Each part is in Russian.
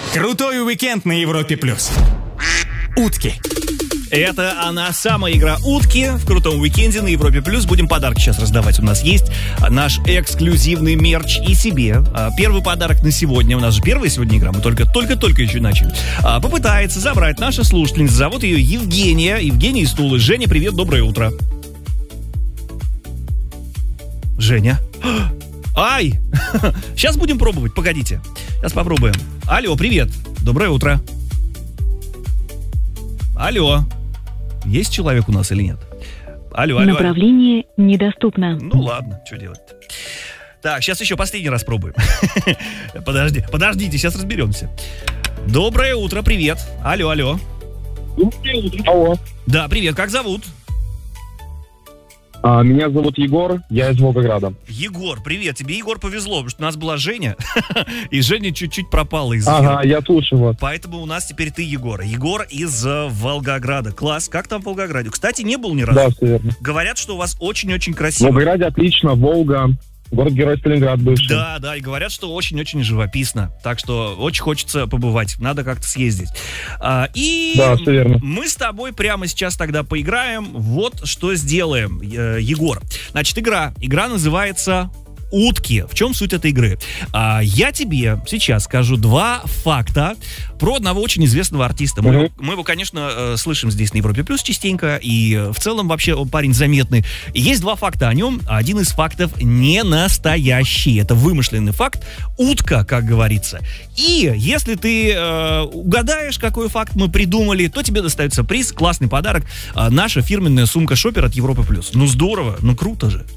Крутой уикенд на Европе+. Утки. Это она, самая игра «Утки» в крутом уикенде на Европе+. Будем подарки сейчас раздавать. У нас есть наш эксклюзивный мерч и себе. Первый подарок на сегодня. У нас же первая сегодня игра. Мы только еще начали. Попытается забрать наша слушательница. Зовут ее Евгения. Евгения из Тулы. Женя, привет, доброе утро. Женя. Ай! Сейчас будем пробовать, погодите. Сейчас попробуем. Алло, привет. Доброе утро. Алло. Есть человек у нас или нет? Алло. Направление недоступно. Ну ладно, что делать-то? Так, сейчас еще последний раз пробуем. Подождите, сейчас разберемся. Доброе утро, привет. Алло. Алло. Да, привет, как зовут? Меня зовут Егор, я из Волгограда. Егор, привет. Тебе, Егор, повезло, потому что у нас была Женя, и Женя чуть-чуть пропала из эфира. Ага, я слушаю вас. Поэтому у нас теперь ты, Егор. Егор из Волгограда. Класс. Как там в Волгограде? Кстати, не был ни разу. Да, все верно. Говорят, что у вас очень-очень В красиво. Волгограде отлично, Волга, город-герой Сталинград бывший. Да, и говорят, что очень-очень живописно. Так что очень хочется побывать. Надо как-то съездить. Да, все верно. Мы с тобой прямо сейчас тогда поиграем. Вот что сделаем, Егор. Значит, игра называется «Утки». В чем суть этой игры? Я тебе сейчас скажу два факта про одного очень известного артиста. Мы его, конечно, слышим здесь на Европе Плюс частенько, и в целом вообще парень заметный. И есть два факта о нем. Один из фактов не настоящий. Это вымышленный факт. Утка, как говорится. И если ты угадаешь, какой факт мы придумали, то тебе достается приз, классный подарок. Наша фирменная сумка Шопер от Европы Плюс. Ну здорово, ну круто же.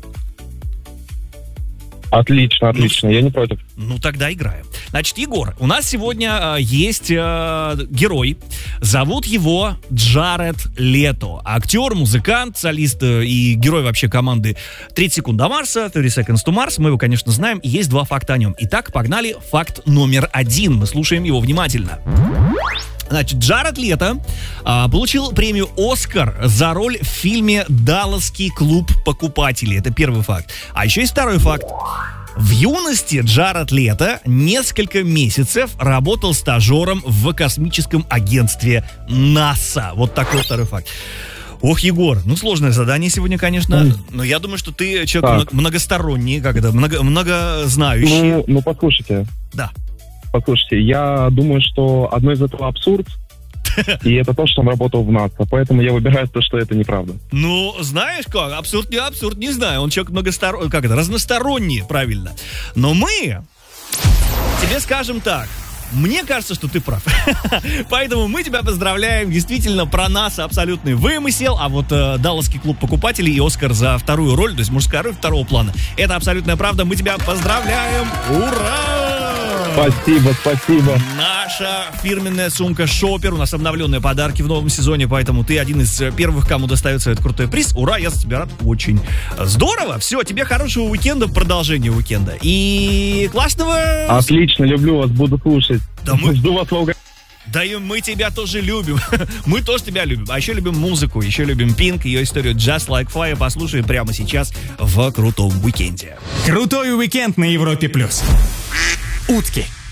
Отлично, я не против. Ну, тогда играем. Значит, Егор, у нас сегодня есть герой. Зовут его Джаред Лето. Актер, музыкант, солист и герой вообще команды 30 секунд до Марса, 30 Seconds to Mars. Мы его, конечно, знаем. И есть два факта о нем. Итак, погнали. Факт номер 1. Мы слушаем его внимательно. Значит, Джаред Лето получил премию «Оскар» за роль в фильме «Далласский клуб покупателей». Это первый факт. А еще есть второй факт. В юности Джаред Лето несколько месяцев работал стажером в космическом агентстве НАСА. Вот такой второй факт. Ох, Егор, ну сложное задание сегодня, конечно, но я думаю, что ты человек многосторонний, многознающий. Ну, послушайте. Да. Послушайте, я думаю, что одно из этого абсурд, и это то, что он работал в НАСА, поэтому я выбираю то, что это неправда. Ну, знаешь как, абсурд, не знаю, он человек разносторонний, правильно. Но мы тебе скажем так, мне кажется, что ты прав. Поэтому мы тебя поздравляем. Действительно, про НАСА абсолютный вымысел. А вот Далласский клуб покупателей и Оскар за вторую роль, то есть мужская роль второго плана, это абсолютная правда. Мы тебя поздравляем. Ура! Спасибо. Наша фирменная сумка Шопер. У нас обновленные подарки в новом сезоне, поэтому ты один из первых, кому достается этот крутой приз. Ура, я за тебя рад очень. Здорово. Все, тебе хорошего уикенда, продолжения уикенда. И классного... Отлично, люблю вас, буду слушать. Да жду вас в Волгограде. Да и мы тебя тоже любим. Мы тоже тебя любим. А еще любим музыку, еще любим Пинк, ее историю Just Like Fire. Послушаем прямо сейчас в крутом уикенде. Крутой уикенд на Европе+. Утки.